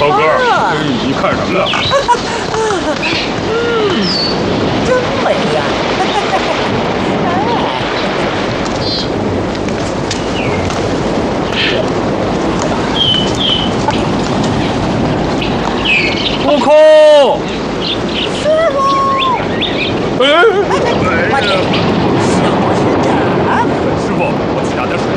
高个儿，你看什么呢？ 真美呀！ 悟空， 师傅， 哎， 快点，小心点儿啊！ 师傅，我掐点水。